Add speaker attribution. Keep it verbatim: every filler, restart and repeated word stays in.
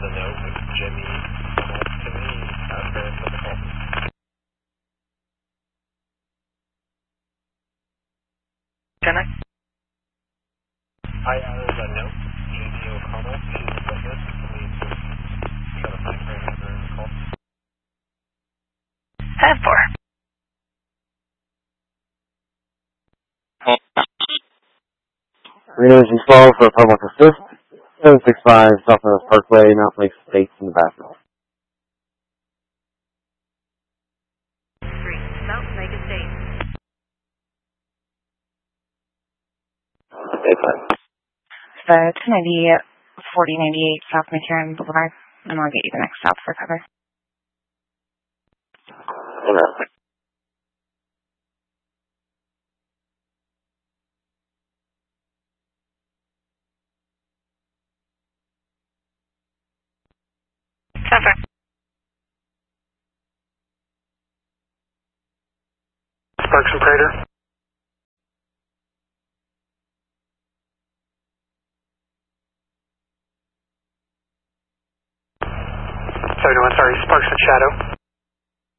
Speaker 1: a note with Jimmy to me after the call.
Speaker 2: Can I?
Speaker 1: I added a note, Jamie O'Connell, she's a witness. We need to try to find her number in the call.
Speaker 2: ten four.
Speaker 3: Reno G twelve for public assist. seven six five Southwest Parkway, Mountain Lake Estates in the bathroom.
Speaker 4: Street, Mountain Lake Estates.
Speaker 3: Okay, fine.
Speaker 2: The two ninety, forty ninety-eight South McCarran Boulevard, and I'll get you the next stop for cover.
Speaker 3: Okay.
Speaker 2: ten four.
Speaker 1: Sparks and Prater. Sorry, no, I'm sorry, Sparks and Shadow.